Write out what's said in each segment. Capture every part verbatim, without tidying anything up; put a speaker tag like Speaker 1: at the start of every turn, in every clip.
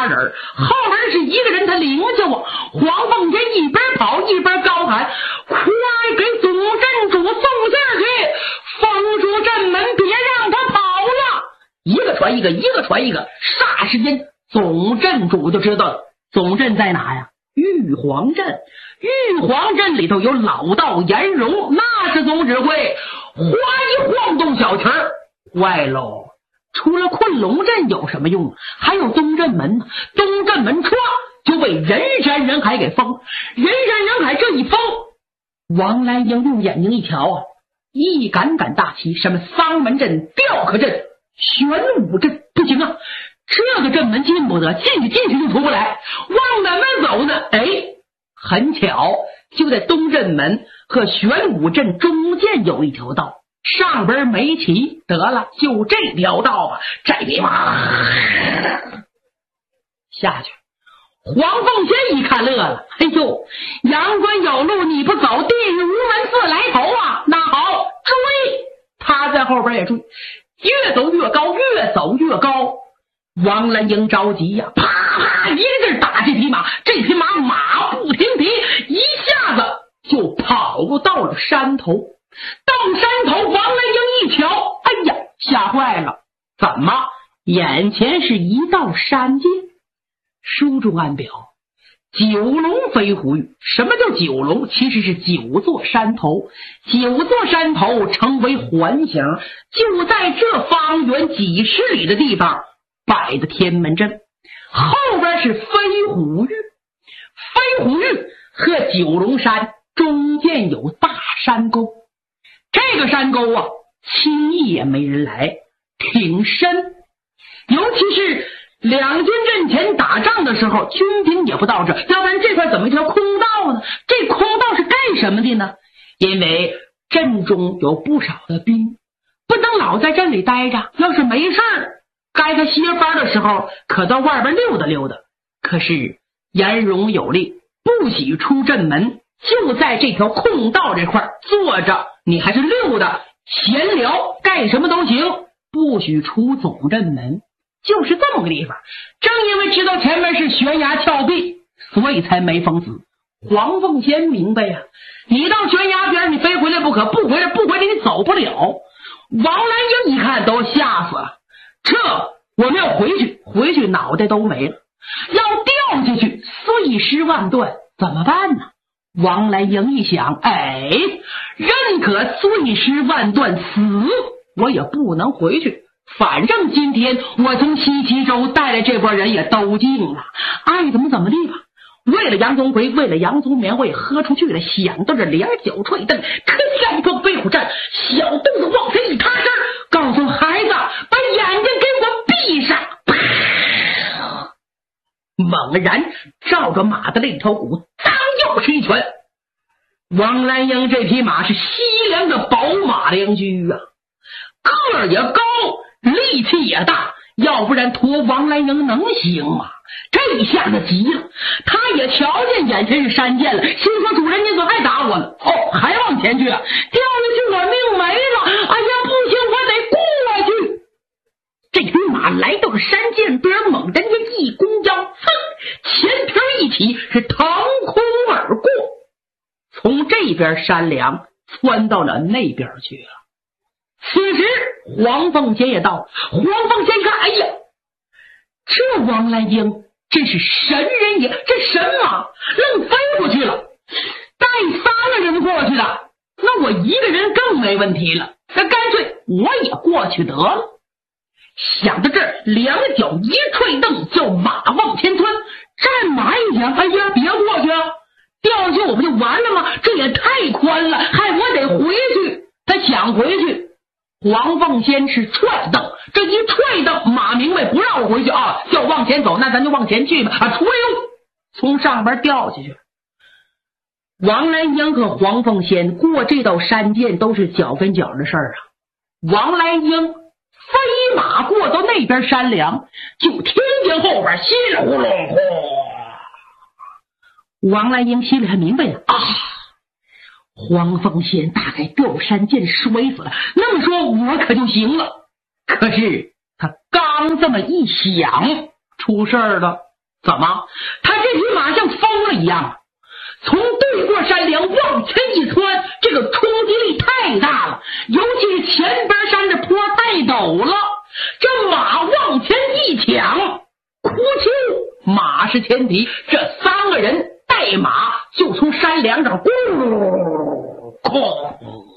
Speaker 1: 人，后边是一个人他领着我。黄凤仙一边跑一边高喊：快给总镇主送信去，封住镇门，别让他跑了。一个传一个，一个传一个，霎时间总镇主就知道了。总镇在哪呀？玉皇镇。玉皇镇里头有老道颜容，那是总指挥。哗一晃动小旗儿，坏喽！除了困龙镇有什么用？还有东镇门呢。东镇门唰就被人山人海给封，人山人海这一封，王兰英用眼睛一瞧啊，一杆杆大旗，什么丧门镇、吊客镇、玄武镇，不行啊，这个镇门进不得，进去进去就出不来，往哪门走呢？哎，很巧，就在东镇门和玄武镇中间有一条道，上边没旗，得了，就这条道吧。这匹马下去，黄凤仙一看乐了，哎呦，阳关有路你不走，地狱无门自来头啊！那好，追！他在后边也追，越走越高，越走越高。王兰英着急呀、啊，啪啪一个劲儿打这匹马，这匹马马不停蹄，一下子就跑到了山头。到山头，王兰英一瞧，哎呀，吓坏了！怎么？眼前是一道山涧。书中暗表，九龙飞虎峪。什么叫九龙？其实是九座山头，九座山头成为环形，就在这方圆几十里的地方摆的天门阵，后边是飞虎峪。飞虎峪和九龙山中间有大山沟，这个山沟啊，轻易也没人来，挺深。尤其是两军阵前打仗的时候，军兵也不到这，要不然这块怎么一条空道呢？这空道是干什么的呢？因为阵中有不少的兵，不能老在镇里待着，要是没事儿，该他歇班的时候可到外边溜达溜达。可是颜容有令，不许出镇门，就在这条空道这块坐着，你还是溜达闲聊干什么都行，不许出总镇门。就是这么个地方。正因为知道前面是悬崖峭壁，所以才没封死。黄凤仙明白呀、啊，你到悬崖边你非回来不可，不回来不回来你走不了。王兰英一看都吓死了，这我们要回去，回去脑袋都没了，要掉下去碎尸万段，怎么办呢？王兰英一想，哎，认可碎尸万段死，我也不能回去。反正今天我从西岐州带来这波人也都尽了，爱怎么怎么地吧。为了杨宗奎，为了杨宗勉，我也喝出去了。想到这两脚踹蹬，可天风飞虎阵，小肚子往前一踏实，告诉孩子把眼睛给我闭上。猛然照着马的肋条骨，当又是一拳。王兰英这匹马是西凉的宝马良驹啊，个儿也高，力气也大，要不然驮王兰英能行吗？这一下子急了，他也瞧见眼前是山涧了，心说主人你怎么还打我呢？哦，还往前去啊，掉下去我命没了！哎呀，不行，我得过去。这匹马来到了山涧边，猛然间一弓腰，噌，前蹄一起，是腾空而过，从这边山梁窜到了那边去了。此时黄凤仙也到了，黄凤仙看，哎呀，这王兰英真是神人也，这神马愣飞过去了，带三个人过去的，那我一个人更没问题了，那干脆我也过去得了。想到这儿，两脚一踹蹬，叫马往前窜，战马一想，哎呀，别过去啊，掉下去我不就完了吗？这也太宽了，害我得回去。他想回去，黄凤仙是踹蹬，这一踹蹬，马明白不让我回去啊，要往前走，那咱就往前去吧。啊，出溜，从上边掉下去。王兰英和黄凤仙过这道山涧都是脚跟脚的事儿啊。王兰英飞马过到那边山梁，就听见后边稀里呼噜呼。王兰英心里还明白了啊，黄凤仙大概掉山涧摔死了，那么说我可就行了。可是他刚这么一想，出事儿了。 怎么？他这匹马像疯了一样，从对过山梁往前一窜，这个冲击力太大了，尤其是前边山的坡太陡了，这马往前一抢，哭丘，马是前蹄，这三个人带马就从山梁上咕哐，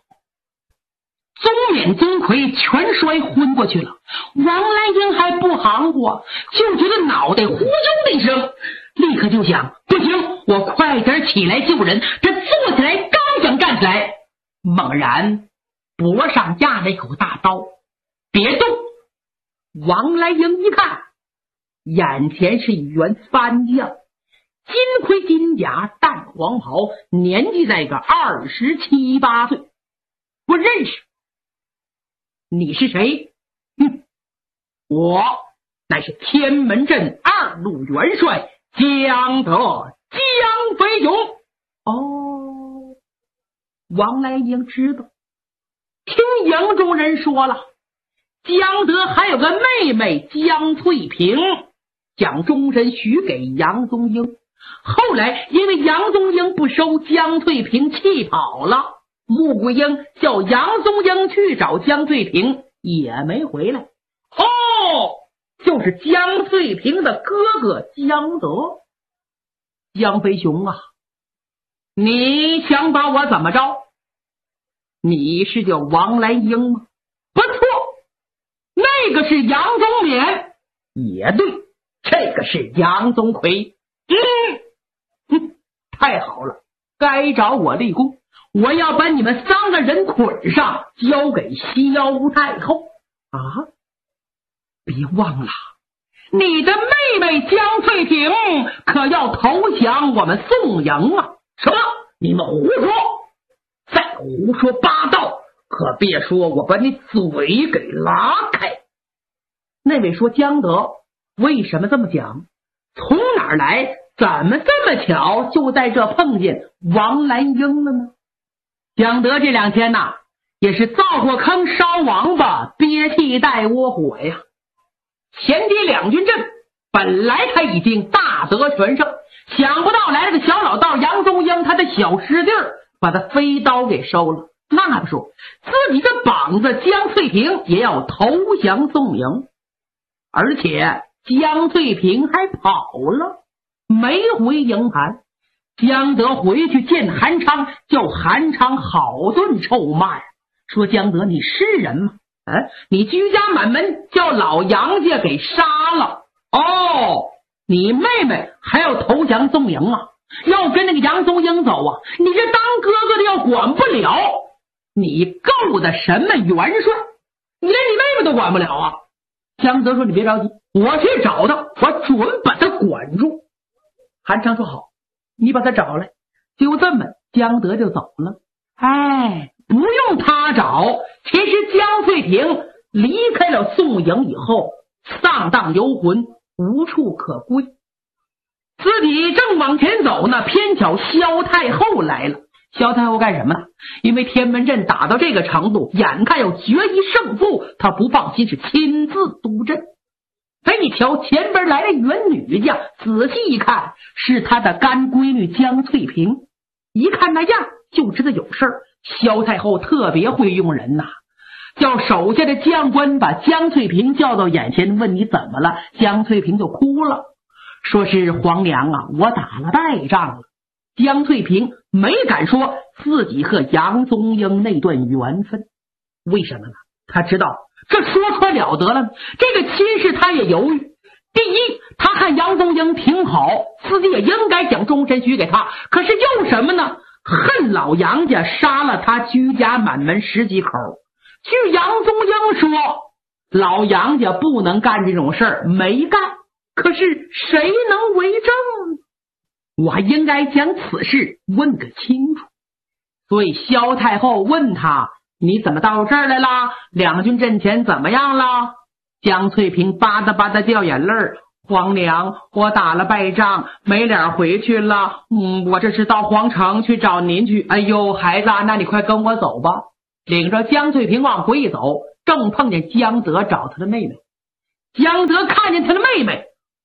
Speaker 1: 宗冕宗魁全摔昏过去了。王兰英还不行过，就觉得脑袋呼啾的一声，立刻就想，不行，我快点起来救人。他坐起来，刚想站起来，猛然脖上压了一口大刀，别动。王兰英一看，眼前是一员番将，金盔金甲，淡黄袍，年纪在个二十七八岁。不认识。你是谁？哼，我乃是天门镇二路元帅江德江飞勇。哦，王来英知道，听营中人说了，江德还有个妹妹江翠萍，将终身许给杨宗英。后来因为杨宗英不收，江翠萍气跑了。穆桂英叫杨宗英去找江翠萍，也没回来。哦，就是江翠萍的哥哥江德。江飞雄啊，你想把我怎么着？你是叫王来英吗？不错，那个是杨宗冕，也对，这个是杨宗魁。嗯，嗯，太好了，该找我立功。我要把你们三个人捆上，交给萧太后啊！别忘了，你的妹妹江翠萍可要投降我们宋营啊！什么？你们胡说！再胡说八道，可别说我把你嘴给拉开。那位说江德为什么这么讲？从哪儿来？怎么这么巧就在这碰见王兰英了呢？江德这两天呐，也是造过坑烧王八，憋气带窝火呀。前敌两军阵本来他已经大得全胜，想不到来了个小老道杨宗英，他的小师弟把他飞刀给收了。那还不说，自己的膀子江翠萍也要投降宋营，而且江翠萍还跑了，没回营盘。江德回去见韩昌，叫韩昌好顿臭骂，说江德你是人吗？哎，你居家满门叫老杨家给杀了。哦，你妹妹还要投降宋营啊？要跟那个杨宗英走啊？你这当哥哥的要管不了，你够的什么元帅？你连你妹妹都管不了啊！江德说你别着急，我去找他，我准把他管住。韩昌说好，你把他找来。就这么江德就走了。哎，不用他找，其实江翠萍离开了宋营以后，丧荡游魂，无处可归。自己正往前走呢，偏巧萧太后来了。萧太后干什么呢？因为天门阵打到这个程度，眼看要决一胜负，他不放心，是亲自督阵。他一瞧前边来了员女将，仔细一看是他的干闺女江翠萍，一看那样就知道有事儿。萧太后特别会用人呐，叫手下的将官把江翠萍叫到眼前，问你怎么了？江翠萍就哭了，说是皇娘啊，我打了败仗了。江翠萍没敢说自己和杨宗英那段缘分，为什么呢？他知道这说穿了得了，这个亲事他也犹豫。第一，他看杨宗英挺好，自己也应该将终身许给他，可是又什么呢？恨老杨家杀了他居家满门十几口。据杨宗英说，老杨家不能干这种事儿，没干，可是谁能为证呢？我还应该将此事问个清楚。所以萧太后问他，你怎么到这儿来啦？两军阵前怎么样了？江翠萍吧嗒吧嗒掉眼泪儿，皇娘，我打了败仗，没脸回去了。嗯，我这是到皇城去找您去。哎呦，孩子，那你快跟我走吧。领着江翠萍往回一走，正碰见江德找他的妹妹。江德看见他的妹妹，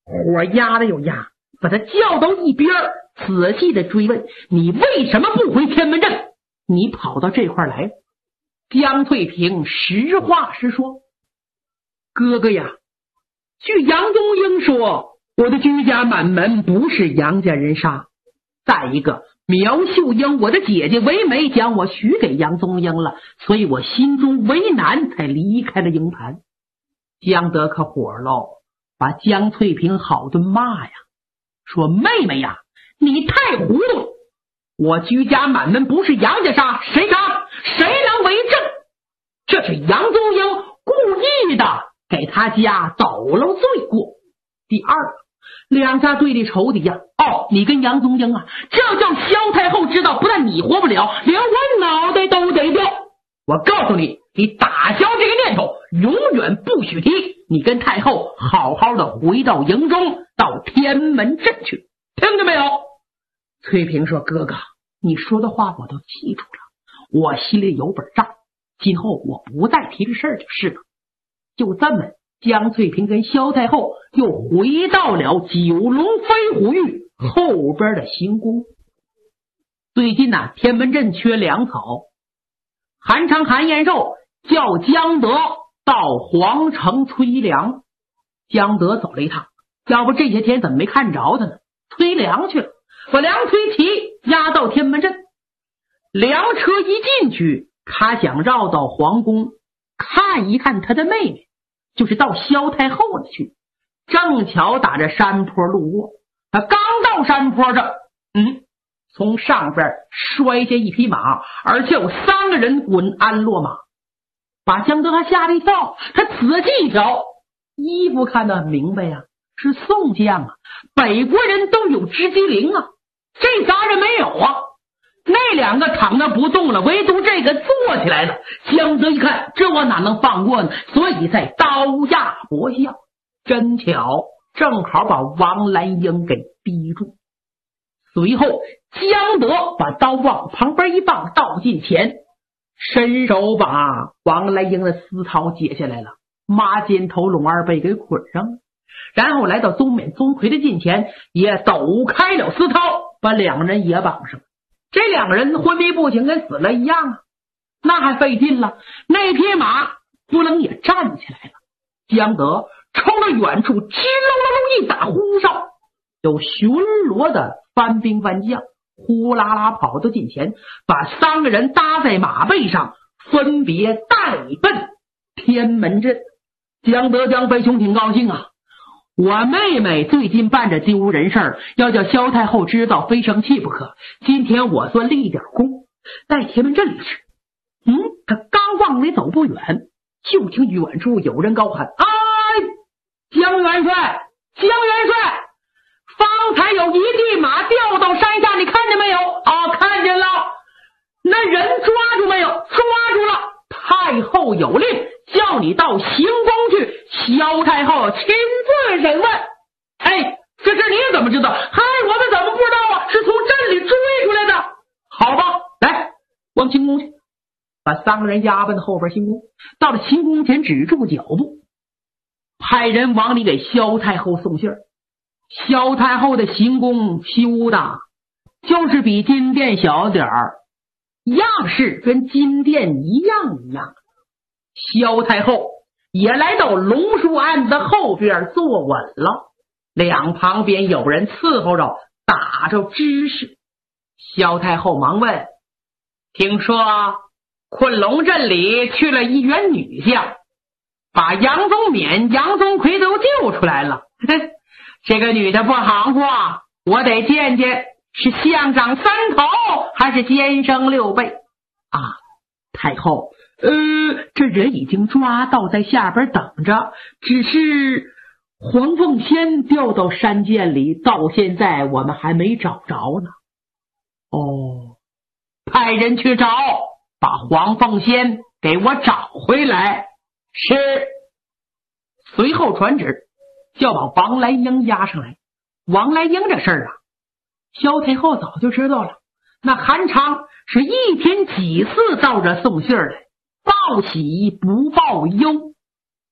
Speaker 1: 火压了又压，把他叫到一边，仔细的追问：你为什么不回天门镇？你跑到这块来？江翠萍实话实说：哥哥呀，据杨宗英说，我的居家满门不是杨家人杀。再一个，苗秀英我的姐姐唯美将我许给杨宗英了，所以我心中为难，才离开了营盘。江德可火喽，把江翠萍好顿骂呀，说妹妹呀，你太糊涂了，我居家满门不是杨家杀，谁杀？谁能为证？这是杨宗英故意的给他家抖了罪过。第二个，两家对立仇敌呀、啊，哦，你跟杨宗英啊，这叫萧太后知道，不但你活不了，连我脑袋都得掉。我告诉你，你打消这个念头，永远不许提。你跟太后好好的回到营中，到天门镇去，听见没有？翠萍说：哥哥，你说的话我都记住了，我心里有本账，今后我不再提这事儿就是了。就这么，江翠萍跟萧太后又回到了九龙飞虎峪后边的行宫。最近呐、啊，天门镇缺粮草，韩昌、韩延寿叫江德到皇城催粮。江德走了一趟，要不这些天怎么没看着他呢？催粮去了，把粮推齐押到天门镇。粮车一进去，他想绕到皇宫看一看他的妹妹，就是到萧太后那去。正巧打着山坡路过，他刚到山坡这，嗯，从上边摔下一匹马，而且有三个人滚鞍落马，把江德还吓了一跳。他仔细一瞧，衣服看得明白呀、啊，是宋将啊，北国人都有直击翎啊，这仨人没有啊。那两个躺那不动了，唯独这个坐起来了。江德一看，这我哪能放过呢？所以才刀压脖项。真巧，正好把王兰英给逼住。随后江德把刀往旁边一放，倒近前，伸手把王兰英的丝绦解下来了，马肩头龙二背给捆上了，然后来到宗冕宗魁的近前，也抖开了丝绦，把两人也绑上。这两个人昏迷不醒，跟死了一样啊，那还费劲了。那匹马不能也站起来了。江德冲到远处，吱隆隆隆一打呼哨，有巡逻的番兵番将呼啦啦跑到近前，把三个人搭在马背上，分别带奔天门镇。江德江飞兄挺高兴啊，我妹妹最近办着丢人事儿，要叫萧太后知道，非生气不可。今天我算立点功，带天门镇里去。嗯，他刚往里走不远，就听远处有人高喊：哎，江元帅，江元帅，方才有一地马掉到山下，你看见没有？啊，看见了。那人抓住没有？抓住了。太后有令，叫你到行宫去，萧太后亲自审问。哎，这事你怎么知道？嗨，我们怎么不知道啊？是从镇里追出来的。好吧，来，往行宫去。把三个人押奔后边行宫，到了行宫前止住脚步，派人往里给萧太后送信儿。萧太后的行宫修的就是比金殿小点儿，样式跟金殿一样一样。萧太后也来到龙树案的后边坐稳了，两旁边有人伺候着，打着知识。萧太后忙问：听说昆龙镇里去了一员女将，把杨宗冕、杨宗魁都救出来了。这个女的不行话，我得见见，是相长三头还是先生六倍啊？太后，呃，这人已经抓到，在下边等着，只是黄凤仙掉到山涧里，到现在我们还没找着呢。哦，派人去找，把黄凤仙给我找回来。是。随后传旨，叫把王来英押上来。王来英这事儿啊，萧太后早就知道了。那韩昌是一天几次到这送信来，报喜不报忧。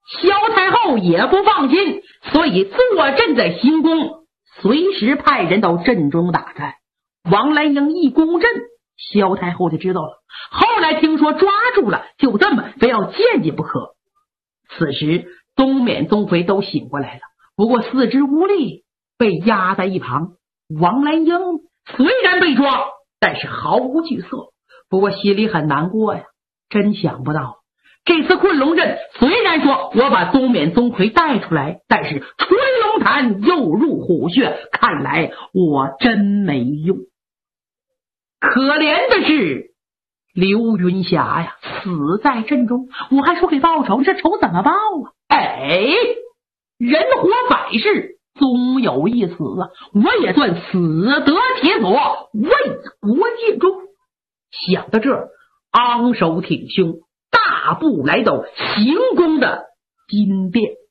Speaker 1: 萧太后也不放心，所以坐镇在行宫，随时派人到阵中打探。王兰英一攻阵，萧太后就知道了。后来听说抓住了，就这么非要见见不可。此时东冕宗魁都醒过来了，不过四肢无力，被压在一旁。王兰英虽然被抓，但是毫无惧色，不过心里很难过呀。真想不到，这次困龙阵虽然说我把东冕宗魁带出来，但是吹龙潭又入虎穴，看来我真没用。可怜的是刘云霞呀，死在阵中。我还说给报仇，这仇怎么报啊？哎，人活百世，总有一死啊！我也算死得铁索，为国尽忠。想到这儿，昂首挺胸，大步来到行宫的金殿。